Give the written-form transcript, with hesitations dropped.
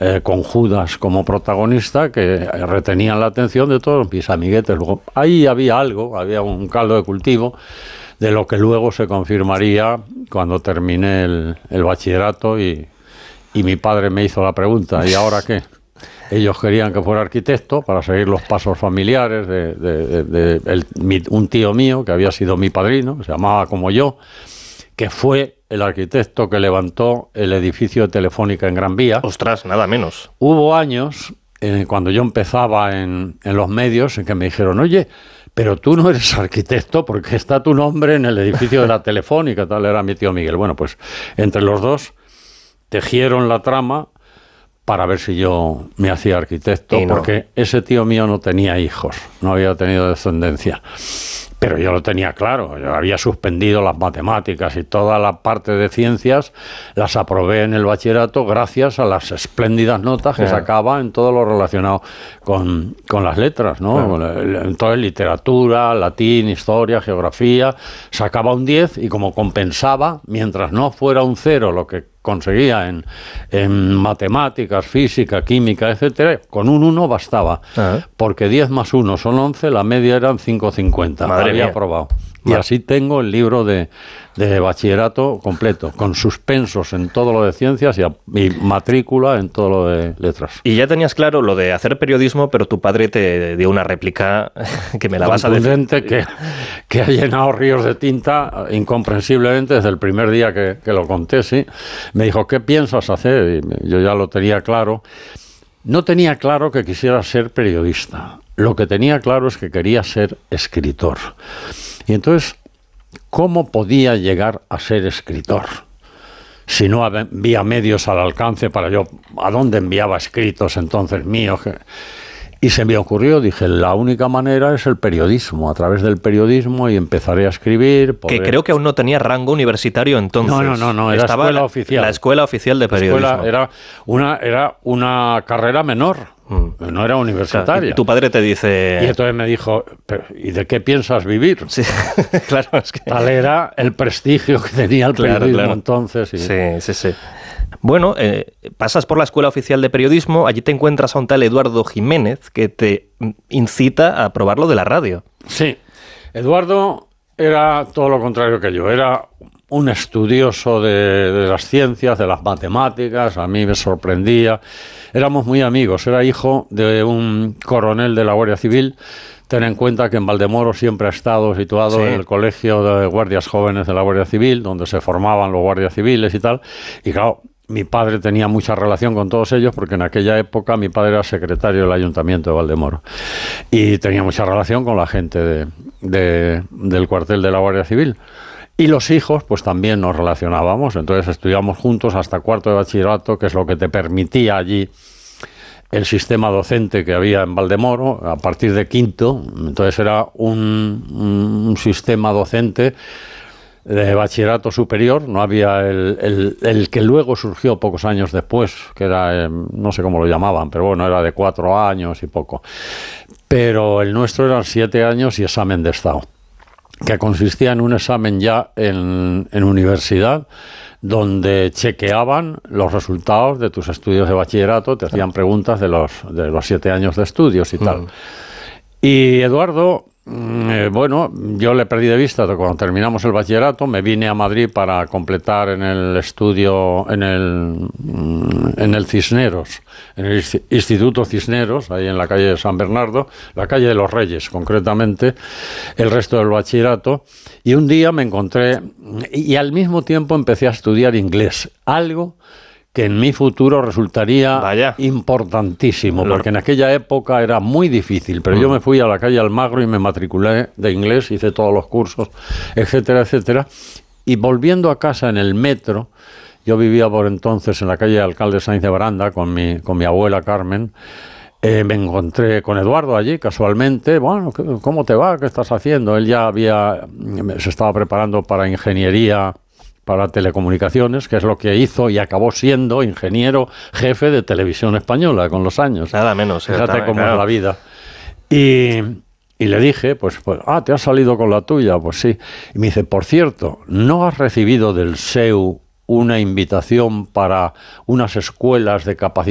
con Judas como protagonista, que retenían la atención de todos mis amiguetes. Luego, ahí había algo, había un caldo de cultivo, de lo que luego se confirmaría cuando terminé el bachillerato y mi padre me hizo la pregunta, ¿y ahora qué? Ellos querían que fuera arquitecto para seguir los pasos familiares un tío mío, que había sido mi padrino, se llamaba como yo, que fue el arquitecto que levantó el edificio de Telefónica en Gran Vía. Ostras, nada menos. Hubo años, cuando yo empezaba en los medios, en que me dijeron, oye, pero tú no eres arquitecto porque está tu nombre en el edificio de la Telefónica, tal era mi tío Miguel. Bueno, pues entre los dos tejieron la trama para ver si yo me hacía arquitecto, no. Porque ese tío mío no tenía hijos, no había tenido descendencia. Pero yo lo tenía claro, yo había suspendido las matemáticas y toda la parte de ciencias las aprobé en el bachillerato gracias a las espléndidas notas que sacaba en todo lo relacionado con las letras, ¿no? Entonces literatura, latín, historia, geografía, sacaba un 10 y como compensaba, mientras no fuera un 0 lo que conseguía en matemáticas, física, química, etcétera, con un 1 bastaba, porque 10 más 1 son 11, la media eran 5,50. Había aprobado. Y así tengo el libro de bachillerato completo, con suspensos en todo lo de ciencias y matrícula en todo lo de letras. Y ya tenías claro lo de hacer periodismo, pero tu padre te dio una réplica que me la vas a decir. Que ha llenado ríos de tinta incomprensiblemente desde el primer día que lo conté, sí. Me dijo, ¿qué piensas hacer? Y yo ya lo tenía claro. No tenía claro que quisiera ser periodista. Lo que tenía claro es que quería ser escritor. Y entonces, ¿cómo podía llegar a ser escritor? Si no había medios al alcance para yo, ¿a dónde enviaba escritos entonces míos? Y se me ocurrió, dije, la única manera es el periodismo, a través del periodismo, y empezaré a escribir. Que creo que aún no tenía rango universitario entonces. No, era escuela oficial. La escuela oficial de periodismo. Era una carrera menor, no era universitaria. Claro, y tu padre te dice... Y entonces me dijo, ¿y de qué piensas vivir? Sí, claro, es que... Tal era el prestigio que tenía el periodismo entonces. Sí. Bueno, pasas por la Escuela Oficial de Periodismo, allí te encuentras a un tal Eduardo Jiménez que te incita a probar lo de la radio. Sí, Eduardo era todo lo contrario que yo, era un estudioso de las ciencias, de las matemáticas, a mí me sorprendía, éramos muy amigos, era hijo de un coronel de la Guardia Civil. Ten en cuenta que en Valdemoro siempre ha estado situado en el colegio de guardias jóvenes de la Guardia Civil, donde se formaban los guardias civiles y tal, y claro, mi padre tenía mucha relación con todos ellos porque en aquella época mi padre era secretario del Ayuntamiento de Valdemoro y tenía mucha relación con la gente del cuartel de la Guardia Civil. Y los hijos, pues también nos relacionábamos, entonces estudiamos juntos hasta cuarto de bachillerato, que es lo que te permitía allí el sistema docente que había en Valdemoro, a partir de quinto, entonces era un sistema docente de bachillerato superior, no había el que luego surgió pocos años después, que era, no sé cómo lo llamaban, pero bueno, era de 4 años y poco. Pero el nuestro eran 7 años y examen de estado, que consistía en un examen ya en universidad, donde chequeaban los resultados de tus estudios de bachillerato, te hacían preguntas de los 7 años de estudios y tal. Y Eduardo, bueno, yo le perdí de vista cuando terminamos el bachillerato, me vine a Madrid para completar en el estudio, en el Cisneros, en el Instituto Cisneros, ahí en la calle de San Bernardo, la calle de los Reyes concretamente, el resto del bachillerato, y un día me encontré, y al mismo tiempo empecé a estudiar inglés, algo que en mi futuro resultaría importantísimo, porque en aquella época era muy difícil, pero yo me fui a la calle Almagro y me matriculé de inglés, hice todos los cursos, etcétera, etcétera, y volviendo a casa en el metro, yo vivía por entonces en la calle Alcalde Sáenz de Baranda con mi abuela Carmen, me encontré con Eduardo allí casualmente. Bueno, ¿cómo te va? ¿Qué estás haciendo? Él ya se estaba preparando para ingeniería para telecomunicaciones, que es lo que hizo y acabó siendo ingeniero jefe de Televisión Española con los años. Nada menos. Fíjate cómo es la vida. Y le dije, pues, ¿te has salido con la tuya? Pues sí. Y me dice, por cierto, ¿no has recibido del SEU una invitación para unas escuelas de capacitación